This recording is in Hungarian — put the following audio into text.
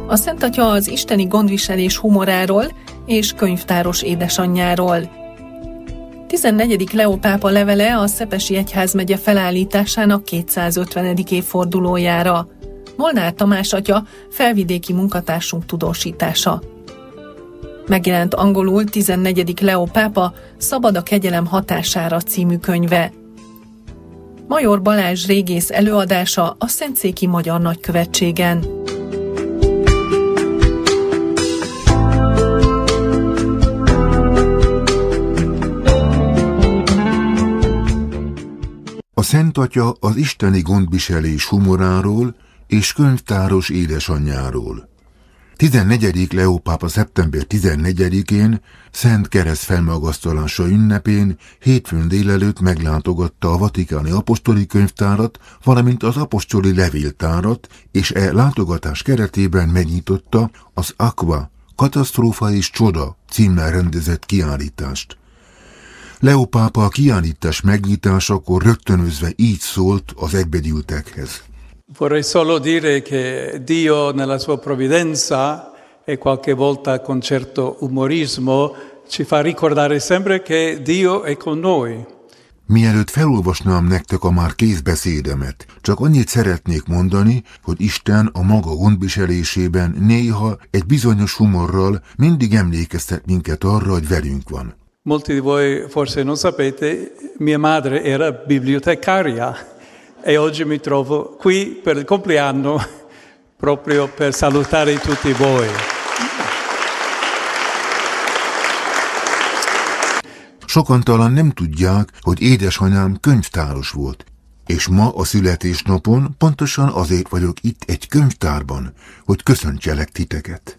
A Szent Atya az isteni gondviselés humoráról és könyvtáros édesanyjáról. 14. Leó pápa levele a Szepesi egyházmegye felállításának 250. évfordulójára. Molnár Tamás atya, felvidéki munkatársunk tudósítása. Megjelent angolul 14. Leó pápa Szabad a kegyelem hatására című könyve. Major Balázs régész előadása a Szentszéki Magyar Nagykövetségen. A Szent Atya az isteni gondviselés humoráról és könyvtáros édesanyjáról. 14. Leó pápa szeptember 14-én, Szent Kereszt felmagasztalása ünnepén, hétfőn délelőtt meglátogatta a vatikáni apostoli könyvtárat, valamint az apostoli levéltárat, és látogatás keretében megnyitotta az Aqua, katasztrófa és csoda címmel rendezett kiállítást. Leó pápa a kiállítás megnyitásakor rögtönözve így szólt az egybegyűltekhez. Vorrei solo dire che Dio nella sua provvidenza e qualche volta con certo umorismo ci fa ricordare sempre che Dio è con noi. Mielőtt felolvasnám nektek a már kézbeszédemet, csak annyit szeretnék mondani, hogy Isten a maga gondviselésében néha egy bizonyos humorral mindig emlékeztet minket arra, hogy velünk van. Molti di voi forse non sapete, mia madre era bibliotecaria e oggi mi trovo qui per il compleanno proprio per salutare tutti voi. Sokan talán nem tudják, hogy édesanyám könyvtáros volt, és ma a születésnapon pontosan azért vagyok itt egy könyvtárban, hogy köszöntselek titeket.